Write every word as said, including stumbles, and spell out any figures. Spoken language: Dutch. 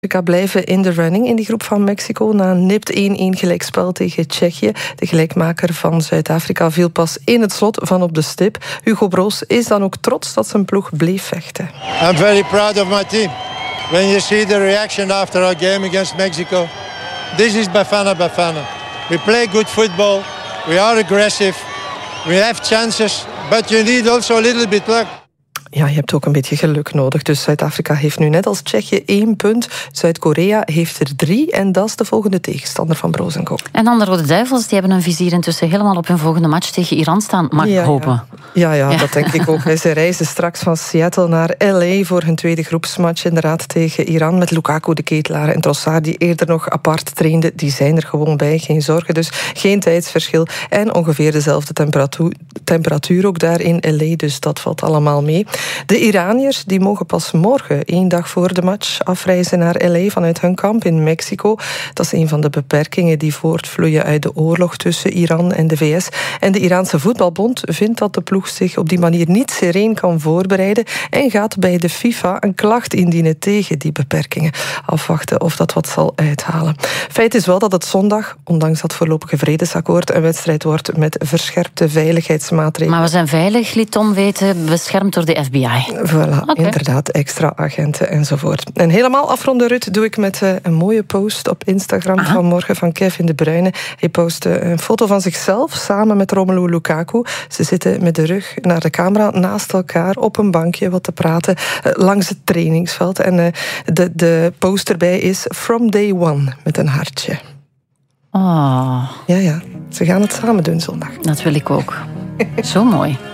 Zuid-Afrika blijven in de running in die groep van Mexico na een nipt één-één gelijkspel tegen Tsjechië. De gelijkmaker van Zuid-Afrika viel pas in het slot van op de stip. Hugo Broos is dan ook trots dat zijn ploeg bleef vechten. I'm very proud of my team. When you see the reaction after our game against Mexico, this is Bafana Bafana. We play good football. We are aggressive. We have chances, but you need also a little bit luck. Ja, je hebt ook een beetje geluk nodig. Dus Zuid-Afrika heeft nu net als Tsjechië één punt. Zuid-Korea heeft er drie. En dat is de volgende tegenstander van Broos en Co. En dan de Rode Duivels, die hebben hun vizier intussen helemaal op hun volgende match tegen Iran staan. Mag ik ja, hopen. Ja. Ja, ja, ja, dat denk ik ook. Ze reizen straks van Seattle naar L A voor hun tweede groepsmatch inderdaad tegen Iran. Met Lukaku, de ketelaar en Trossard, die eerder nog apart trainden. Die zijn er gewoon bij, geen zorgen. Dus geen tijdsverschil. En ongeveer dezelfde temperatuur, temperatuur ook daar in L A. Dus dat valt allemaal mee. De Iraniërs die mogen pas morgen, één dag voor de match, afreizen naar L A vanuit hun kamp in Mexico. Dat is een van de beperkingen die voortvloeien uit de oorlog tussen Iran en de V S. En de Iraanse voetbalbond vindt dat de ploeg zich op die manier niet sereen kan voorbereiden en gaat bij de FIFA een klacht indienen tegen die beperkingen. Afwachten of dat wat zal uithalen. Feit is wel dat het zondag, ondanks dat voorlopige vredesakkoord, een wedstrijd wordt met verscherpte veiligheidsmaatregelen. Maar we zijn veilig, liet Tom weten, beschermd door de F B I. Voilà, okay. Inderdaad, extra agenten enzovoort. En helemaal afronden, Ruud, doe ik met uh, een mooie post op Instagram Aha. vanmorgen van Kevin De Bruyne. Hij postte een foto van zichzelf samen met Romelu Lukaku. Ze zitten met de rug naar de camera naast elkaar op een bankje wat te praten uh, langs het trainingsveld. En uh, de, de post erbij is From Day One met een hartje. Oh. Ja, ja, ze gaan het samen doen zondag. Dat wil ik ook. Zo mooi.